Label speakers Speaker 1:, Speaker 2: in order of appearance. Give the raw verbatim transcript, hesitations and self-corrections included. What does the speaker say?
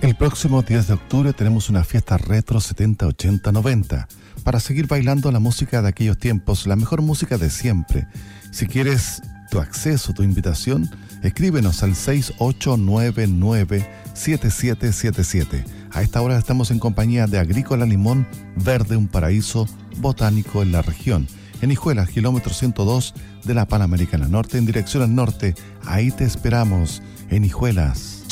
Speaker 1: El próximo diez de octubre tenemos una fiesta retro setenta, ochenta, noventa para seguir bailando la música de aquellos tiempos, la mejor música de siempre. Si quieres tu acceso, tu invitación, escríbenos al seis ocho nueve nueve siete siete siete siete. A esta hora estamos en compañía de Agrícola Limón Verde, un paraíso botánico en la región. En Hijuelas, kilómetro ciento dos de la Panamericana Norte, en dirección al norte. Ahí te esperamos, en Hijuelas.